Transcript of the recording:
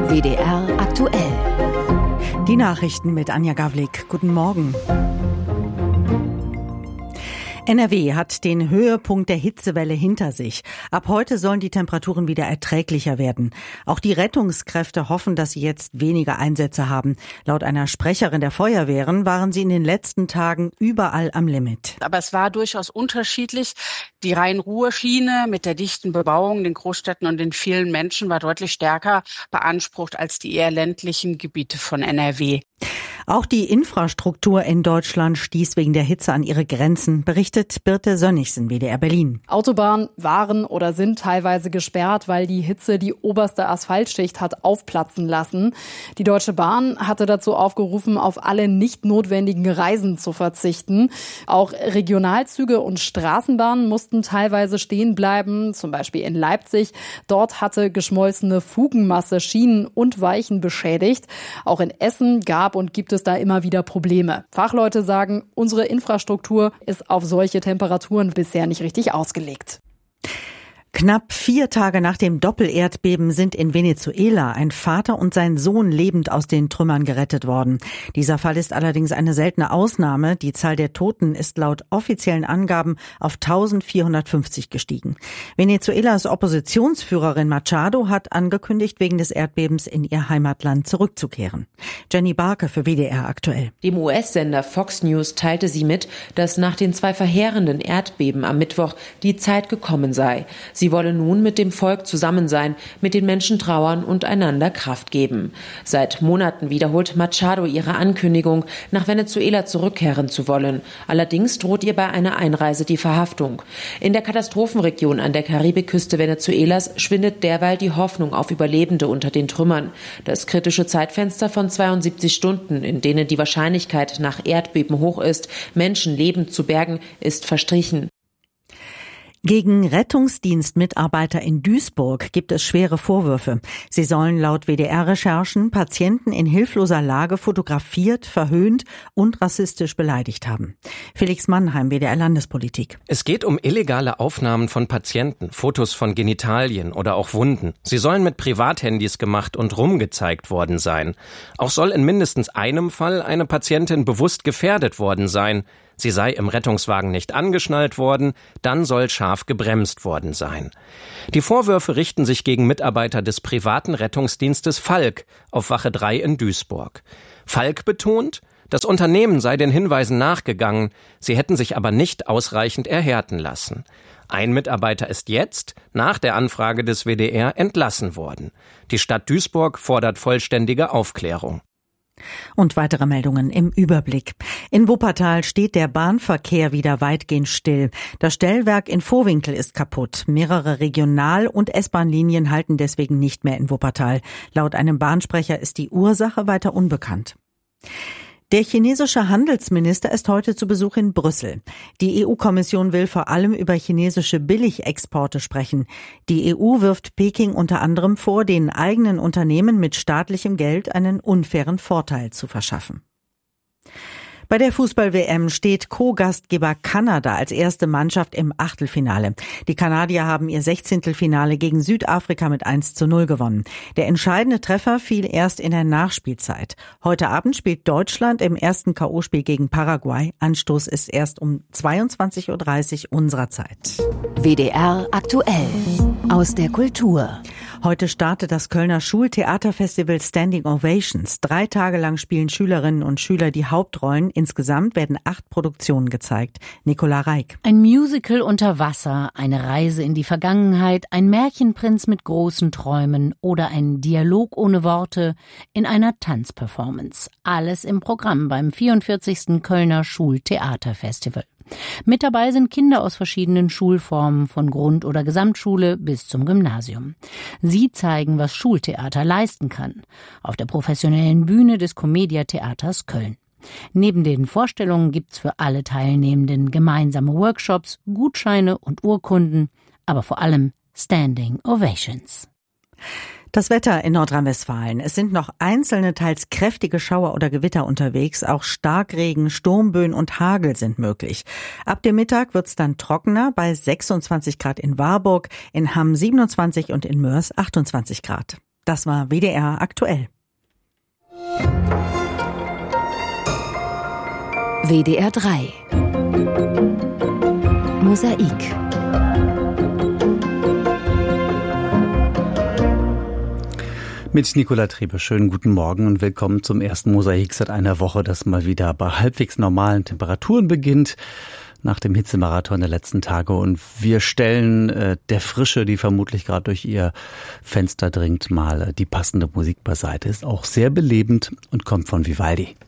WDR aktuell. Die Nachrichten mit Anja Gawlik. Guten Morgen. NRW hat den Höhepunkt der Hitzewelle hinter sich. Ab heute sollen die Temperaturen wieder erträglicher werden. Auch die Rettungskräfte hoffen, dass sie jetzt weniger Einsätze haben. Laut einer Sprecherin der Feuerwehren waren sie in den letzten Tagen überall am Limit. Aber es war durchaus unterschiedlich. Die Rhein-Ruhr-Schiene mit der dichten Bebauung, den Großstädten und den vielen Menschen war deutlich stärker beansprucht als die eher ländlichen Gebiete von NRW. Auch die Infrastruktur in Deutschland stieß wegen der Hitze an ihre Grenzen, berichtet Birte Sönnigsen, WDR Berlin. Autobahnen waren oder sind teilweise gesperrt, weil die Hitze die oberste Asphaltschicht hat aufplatzen lassen. Die Deutsche Bahn hatte dazu aufgerufen, auf alle nicht notwendigen Reisen zu verzichten. Auch Regionalzüge und Straßenbahnen mussten teilweise stehen bleiben, zum Beispiel in Leipzig. Dort hatte geschmolzene Fugenmasse Schienen und Weichen beschädigt. Auch in Essen gab und gibt es da immer wieder Probleme. Fachleute sagen, unsere Infrastruktur ist auf solche Temperaturen bisher nicht richtig ausgelegt. Knapp 4 Tage nach dem Doppelerdbeben sind in Venezuela ein Vater und sein Sohn lebend aus den Trümmern gerettet worden. Dieser Fall ist allerdings eine seltene Ausnahme. Die Zahl der Toten ist laut offiziellen Angaben auf 1450 gestiegen. Venezuelas Oppositionsführerin Machado hat angekündigt, wegen des Erdbebens in ihr Heimatland zurückzukehren. Jenny Barke für WDR aktuell. Dem US-Sender Fox News teilte sie mit, dass nach den 2 verheerenden Erdbeben am Mittwoch die Zeit gekommen sei. Sie wolle nun mit dem Volk zusammen sein, mit den Menschen trauern und einander Kraft geben. Seit Monaten wiederholt Machado ihre Ankündigung, nach Venezuela zurückkehren zu wollen. Allerdings droht ihr bei einer Einreise die Verhaftung. In der Katastrophenregion an der Karibikküste Venezuelas schwindet derweil die Hoffnung auf Überlebende unter den Trümmern. Das kritische Zeitfenster von 72 Stunden, in denen die Wahrscheinlichkeit nach Erdbeben hoch ist, Menschen lebend zu bergen, ist verstrichen. Gegen Rettungsdienstmitarbeiter in Duisburg gibt es schwere Vorwürfe. Sie sollen laut WDR-Recherchen Patienten in hilfloser Lage fotografiert, verhöhnt und rassistisch beleidigt haben. Felix Mannheim, WDR Landespolitik. Es geht um illegale Aufnahmen von Patienten, Fotos von Genitalien oder auch Wunden. Sie sollen mit Privathandys gemacht und rumgezeigt worden sein. Auch soll in mindestens einem Fall eine Patientin bewusst gefährdet worden sein. Sie sei im Rettungswagen nicht angeschnallt worden, dann soll scharf gebremst worden sein. Die Vorwürfe richten sich gegen Mitarbeiter des privaten Rettungsdienstes Falk auf Wache 3 in Duisburg. Falk betont, das Unternehmen sei den Hinweisen nachgegangen, sie hätten sich aber nicht ausreichend erhärten lassen. Ein Mitarbeiter ist jetzt, nach der Anfrage des WDR, entlassen worden. Die Stadt Duisburg fordert vollständige Aufklärung. Und weitere Meldungen im Überblick. In Wuppertal steht der Bahnverkehr wieder weitgehend still. Das Stellwerk in Vohwinkel ist kaputt. Mehrere Regional- und S-Bahn-Linien halten deswegen nicht mehr in Wuppertal. Laut einem Bahnsprecher ist die Ursache weiter unbekannt. Der chinesische Handelsminister ist heute zu Besuch in Brüssel. Die EU-Kommission will vor allem über chinesische Billigexporte sprechen. Die EU wirft Peking unter anderem vor, den eigenen Unternehmen mit staatlichem Geld einen unfairen Vorteil zu verschaffen. Bei der Fußball-WM steht Co-Gastgeber Kanada als erste Mannschaft im Achtelfinale. Die Kanadier haben ihr 16. Finale gegen Südafrika mit 1:0 gewonnen. Der entscheidende Treffer fiel erst in der Nachspielzeit. Heute Abend spielt Deutschland im ersten K.O.-Spiel gegen Paraguay. Anstoß ist erst um 22:30 Uhr unserer Zeit. WDR aktuell. Aus der Kultur. Heute startet das Kölner Schultheaterfestival Standing Ovations. 3 Tage lang spielen Schülerinnen und Schüler die Hauptrollen. Insgesamt werden 8 Produktionen gezeigt. Nicola Reik. Ein Musical unter Wasser, eine Reise in die Vergangenheit, ein Märchenprinz mit großen Träumen oder ein Dialog ohne Worte in einer Tanzperformance. Alles im Programm beim 44. Kölner Schultheaterfestival. Mit dabei sind Kinder aus verschiedenen Schulformen, von Grund- oder Gesamtschule bis zum Gymnasium. Sie zeigen, was Schultheater leisten kann, auf der professionellen Bühne des Commedia Theaters Köln. Neben den Vorstellungen gibt's für alle Teilnehmenden gemeinsame Workshops, Gutscheine und Urkunden, aber vor allem Standing Ovations. Das Wetter in Nordrhein-Westfalen. Es sind noch einzelne, teils kräftige Schauer oder Gewitter unterwegs. Auch Starkregen, Sturmböen und Hagel sind möglich. Ab dem Mittag wird's dann trockener bei 26 Grad in Warburg, in Hamm 27 und in Mörs 28 Grad. Das war WDR aktuell. WDR 3 Mosaik. Mit Nicola Trebe, schönen guten Morgen und willkommen zum ersten Mosaik seit einer Woche, das mal wieder bei halbwegs normalen Temperaturen beginnt, nach dem Hitzemarathon der letzten Tage. Und wir stellen der Frische, die vermutlich gerade durch ihr Fenster dringt, mal die passende Musik beiseite. Ist auch sehr belebend und kommt von Vivaldi.